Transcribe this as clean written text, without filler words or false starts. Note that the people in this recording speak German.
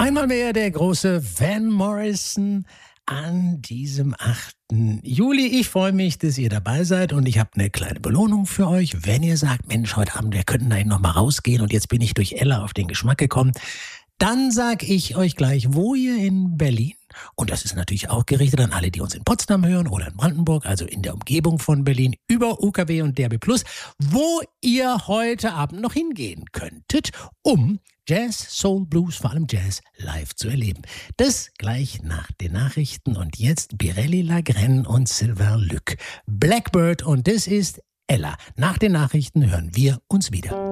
Einmal mehr der große Van Morrison an diesem 8. Juli. Ich freue mich, dass ihr dabei seid und ich habe eine kleine Belohnung für euch. Wenn ihr sagt, Mensch, heute Abend, wir könnten da noch mal rausgehen und jetzt bin ich durch Ella auf den Geschmack gekommen, dann sage ich euch gleich, wo ihr in Berlin, und das ist natürlich auch gerichtet an alle, die uns in Potsdam hören oder in Brandenburg, also in der Umgebung von Berlin, über UKW und DRB+, wo ihr heute Abend noch hingehen könntet, um Jazz, Soul, Blues, vor allem Jazz, live zu erleben. Das gleich nach den Nachrichten und jetzt Birelli Lagrène und Sylvain Luc. Blackbird und das ist Ella. Nach den Nachrichten hören wir uns wieder.